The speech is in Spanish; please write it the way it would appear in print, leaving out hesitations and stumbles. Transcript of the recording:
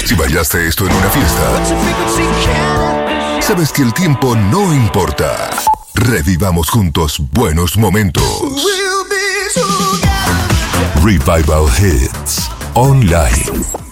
Si bailaste esto en una fiesta, sabes que el tiempo no importa. Revivamos juntos buenos momentos. Revival Hits Online.